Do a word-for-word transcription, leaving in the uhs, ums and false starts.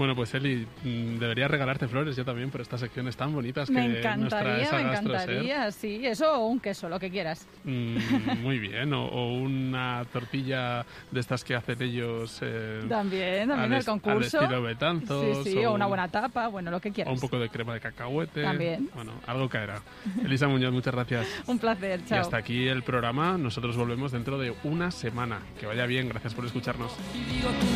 Bueno, pues Eli, debería regalarte flores yo también por estas secciones tan bonitas que me nos encantaría, traes a me Gastroser. encantaría, sí, eso o un queso, lo que quieras. Mm, muy bien, o, o una tortilla de estas que hacen ellos. Eh, también, también el concurso. Al estilo Betanzos. Sí, sí, o, o una buena tapa, bueno, lo que quieras. O un poco de crema de cacahuete. También. Bueno, algo caerá. Elisa Muñoz, muchas gracias. Un placer, chao. Y hasta aquí el programa. Nosotros volvemos dentro de una semana. Que vaya bien, gracias por escucharnos.